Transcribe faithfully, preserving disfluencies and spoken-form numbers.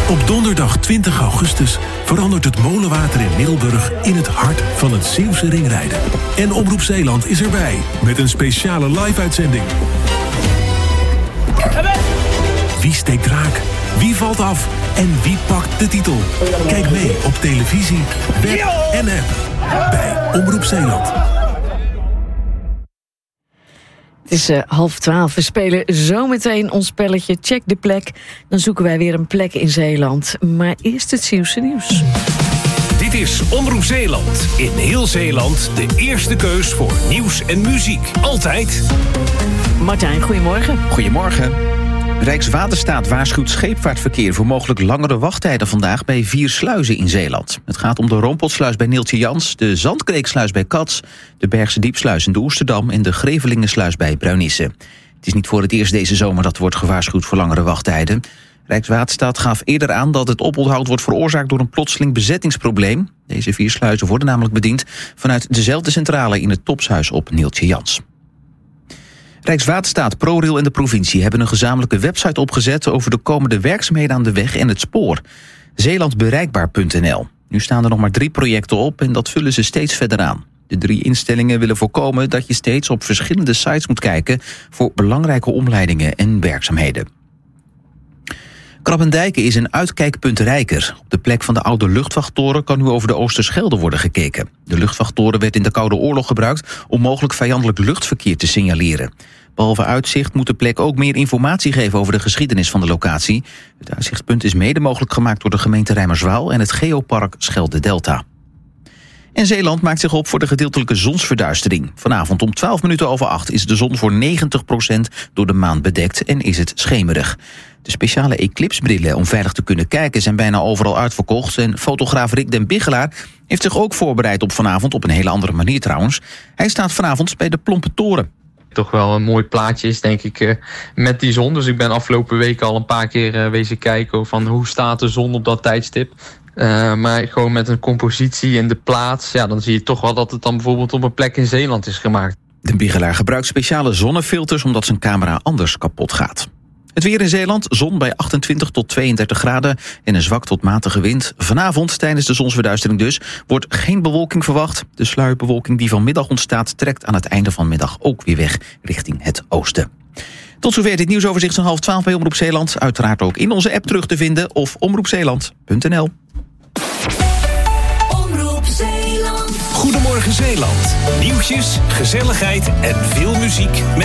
Op donderdag twintig augustus verandert het molenwater in Middelburg in het hart van het Zeeuwse ringrijden. En Omroep Zeeland is erbij met een speciale live-uitzending. Wie steekt raak? Wie valt af? En wie pakt de titel? Kijk mee op televisie, web en app bij Omroep Zeeland. Het is uh, half twaalf. We spelen zometeen ons spelletje Check de Plek. Dan zoeken wij weer een plek in Zeeland. Maar eerst het Zeeuwse nieuws. Dit is Omroep Zeeland. In heel Zeeland de eerste keus voor nieuws en muziek. Altijd. Martijn, goedemorgen. Goedemorgen. Rijkswaterstaat waarschuwt scheepvaartverkeer voor mogelijk langere wachttijden vandaag bij vier sluizen in Zeeland. Het gaat om de Rompotsluis bij Neeltje Jans, de Zandkreeksluis bij Cats, de Bergse Diepsluis in de Oesterdam en de Grevelingensluis bij Bruinisse. Het is niet voor het eerst deze zomer dat wordt gewaarschuwd voor langere wachttijden. Rijkswaterstaat gaf eerder aan dat het oponthoud wordt veroorzaakt door een plotseling bezettingsprobleem. Deze vier sluizen worden namelijk bediend vanuit dezelfde centrale in het Topshuis op Neeltje Jans. Rijkswaterstaat, ProRail en de provincie hebben een gezamenlijke website opgezet over de komende werkzaamheden aan de weg en het spoor. zeelandbereikbaar punt n l. Nu staan er nog maar drie projecten op en dat vullen ze steeds verder aan. De drie instellingen willen voorkomen dat je steeds op verschillende sites moet kijken voor belangrijke omleidingen en werkzaamheden. Krabbendijken is een uitkijkpunt rijker. Op de plek van de oude luchtwachttoren kan nu over de Oosterschelde worden gekeken. De luchtwachttoren werd in de Koude Oorlog gebruikt om mogelijk vijandelijk luchtverkeer te signaleren. Behalve uitzicht moet de plek ook meer informatie geven over de geschiedenis van de locatie. Het uitzichtpunt is mede mogelijk gemaakt door de gemeente Rijmerswaal en het Geopark Schelde Delta. En Zeeland maakt zich op voor de gedeeltelijke zonsverduistering. Vanavond om twaalf minuten over acht is de zon voor negentig procent door de maan bedekt en is het schemerig. De speciale eclipsbrillen om veilig te kunnen kijken zijn bijna overal uitverkocht. En fotograaf Rick den Bigelaar heeft zich ook voorbereid op vanavond, op een hele andere manier trouwens. Hij staat vanavond bij de Plompe Toren. Toch wel een mooi plaatje is, denk ik, uh, met die zon. Dus ik ben afgelopen week al een paar keer uh, wezen kijken van hoe staat de zon op dat tijdstip. Uh, maar gewoon met een compositie in de plaats, ja, dan zie je toch wel dat het dan bijvoorbeeld op een plek in Zeeland is gemaakt. De Bigelaar gebruikt speciale zonnefilters omdat zijn camera anders kapot gaat. Het weer in Zeeland, zon bij achtentwintig tot tweeëndertig graden en een zwak tot matige wind. Vanavond, tijdens de zonsverduistering dus, wordt geen bewolking verwacht. De sluierbewolking die vanmiddag ontstaat trekt aan het einde van de middag ook weer weg richting het oosten. Tot zover dit nieuwsoverzicht van half twaalf bij Omroep Zeeland. Uiteraard ook in onze app terug te vinden of omroepzeeland punt n l. Omroep Zeeland. Goedemorgen Zeeland. Nieuwtjes, gezelligheid en veel muziek.